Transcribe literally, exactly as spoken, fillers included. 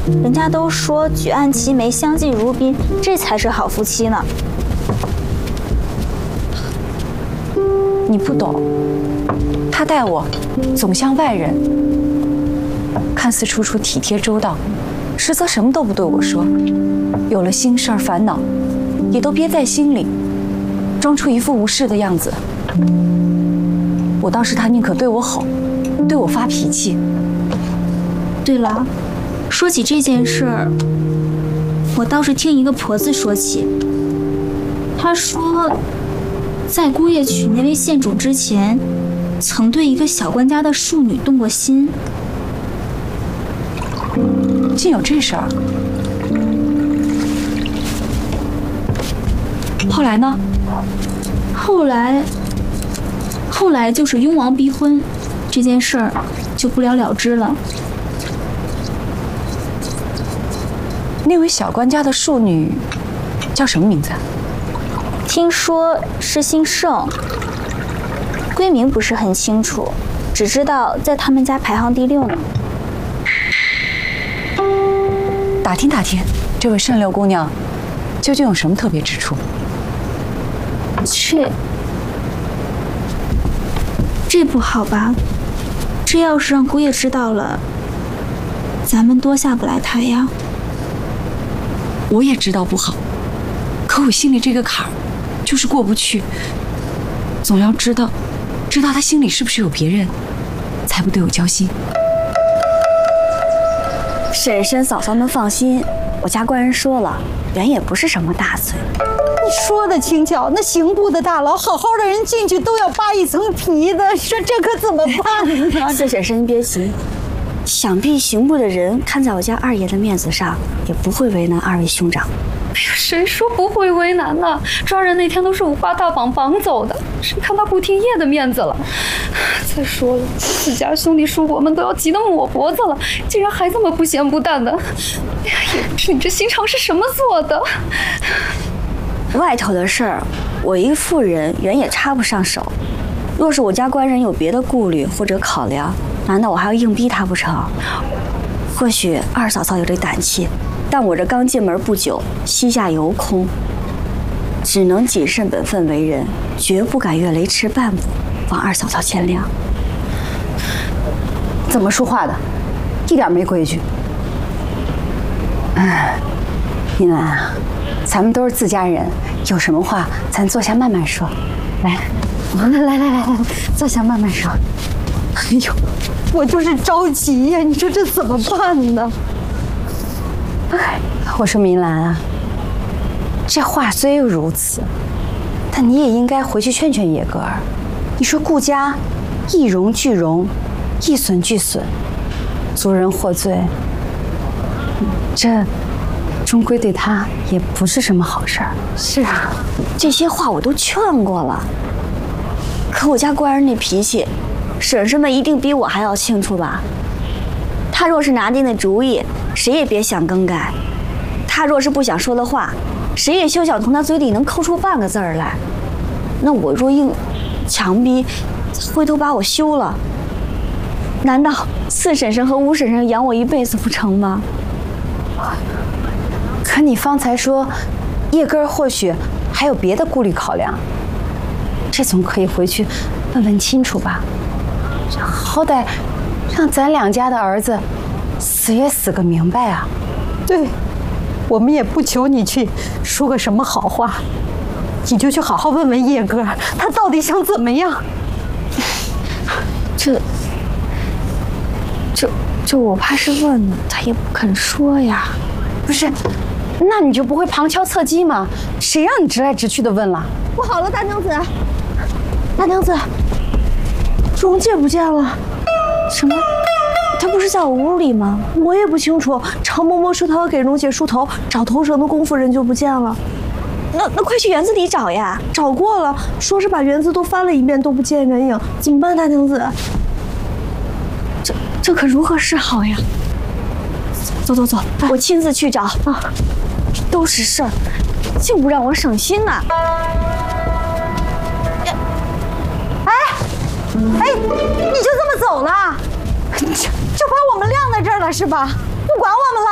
人家都说举案齐眉，相敬如宾，这才是好夫妻呢。 你不懂，他待我总像外人，看似处处体贴周到，实则什么都不对我说。有了心事儿烦恼，也都憋在心里，装出一副无事的样子。我倒是他宁可对我吼，对我发脾气。 对了，说起这件事儿，我倒是听一个婆子说起，她说，在姑爷娶那位县主之前，曾对一个小官家的庶女动过心。 竟有这事儿？后来呢？ 后来，后来就是雍王逼婚，这件事儿就不了了之了。 那位小官家的庶女叫什么名字啊？ 听说是姓盛，闺名不是很清楚，只知道在他们家排行第六呢。 打听打听，这位盛六姑娘究竟有什么特别之处？ 这这不好吧？这要是让姑爷知道了，咱们多下不来台呀。 我也知道不好，可我心里这个坎儿就是过不去。总要知道，知道他心里是不是有别人，才不对我交心。 婶婶嫂嫂们放心，我家官人说了，原也不是什么大罪。 你说的轻巧，那刑部的大牢，好好的人进去都要扒一层皮的，说这可怎么办呢？ 四婶婶您别急，想必刑部的人看在我家二爷的面子上，也不会为难二位兄长。 哎呀，谁说不会为难呢？抓人那天都是五花大绑绑走的，谁看他不听叶的面子了？再说了，自家兄弟叔伯们都要急得抹脖子了，竟然还这么不咸不淡的。哎呀，也不知你这心肠是什么做的。 外头的事儿，我一个妇人原也插不上手。若是我家官人有别的顾虑或者考量，难道我还要硬逼他不成？或许二嫂嫂有这胆气，但我这刚进门不久，膝下犹空，只能谨慎本分为人，绝不敢越雷池半步，望二嫂嫂见谅。 怎么说话的？一点没规矩。哎，依兰啊，咱们都是自家人，有什么话咱坐下慢慢说。来，来来来来来，坐下慢慢说。哎呦，我就是着急呀，你说这怎么办呢？哎，我说明兰啊，这话虽如此，但你也应该回去劝劝野格儿。你说顾家一荣俱荣，一损俱损，族人获罪，这终归对他也不是什么好事儿。 是啊，这些话我都劝过了，可我家官人那脾气，婶婶们一定比我还要清楚吧？他若是拿定的主意，谁也别想更改；他若是不想说的话，谁也休想从他嘴里能抠出半个字儿来。那我若硬强逼，回头把我休了，难道四婶婶和五婶婶养我一辈子不成吗？ 可你方才说，叶根或许还有别的顾虑考量，这总可以回去问问清楚吧？好歹让咱两家的儿子死也死个明白啊！对，我们也不求你去说个什么好话，你就去好好问问叶哥，他到底想怎么样？ 这这这我怕是问了，他也不肯说呀。 不是，那你就不会旁敲侧击吗？谁让你直来直去的问了？ 不好了，大娘子，大娘子，蓉姐不见了。 什么？她不是在我屋里吗？ 我也不清楚。常嬷嬷说她要给蓉姐梳头，找头绳的功夫人就不见了。 那那快去园子里找呀！ 找过了，说是把园子都翻了一遍都不见人影，怎么办，大娘子？ 这这可如何是好呀？走走走，我亲自去找啊！都是事儿，竟不让我省心呐！ 哎哎，你就这么走了？就就把我们晾在这儿了是吧？不管我们